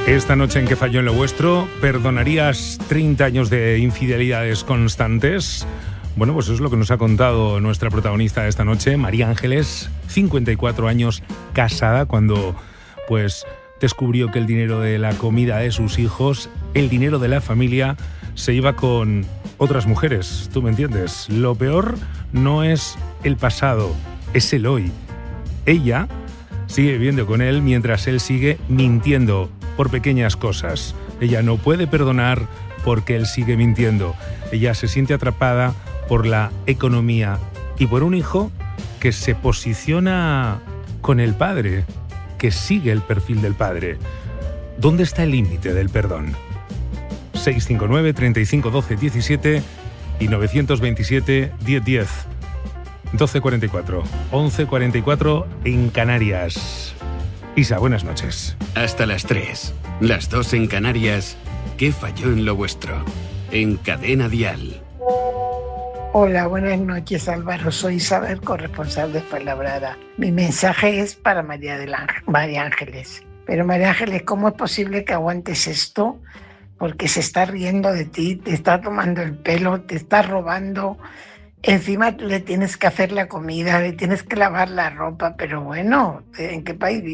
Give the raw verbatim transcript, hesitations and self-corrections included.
Esta noche en Que falló en lo vuestro, ¿perdonarías treinta años de infidelidades constantes? Bueno, pues eso es lo que nos ha contado nuestra protagonista de esta noche, María Ángeles, cincuenta y cuatro años, casada, cuando pues descubrió que el dinero de la comida de sus hijos, el dinero de la familia, se iba con otras mujeres. ¿Tú me entiendes? Lo peor no es el pasado, es el hoy. Ella sigue viviendo con él mientras él sigue mintiendo por pequeñas cosas. Ella no puede perdonar porque él sigue mintiendo. Ella se siente atrapada por la economía y por un hijo que se posiciona con el padre, que sigue el perfil del padre. ¿Dónde está el límite del perdón? seis cinco nueve, treinta y cinco, doce, diecisiete y nueve dos siete, diez, diez. doce cuarenta y cuatro, once cuarenta y cuatro en Canarias. Isa, buenas noches. Hasta las tres, las dos en Canarias. ¿Qué falló en lo vuestro? En Cadena Dial. Hola, buenas noches, Álvaro. Soy Isabel, corresponsal de Fuenlabrada. Mi mensaje es para María, del Ángel, María Ángeles. Pero María Ángeles, ¿cómo es posible que aguantes esto? Porque se está riendo de ti, te está tomando el pelo, te está robando. Encima le tienes que hacer la comida, le tienes que lavar la ropa. Pero bueno, ¿en qué país vives?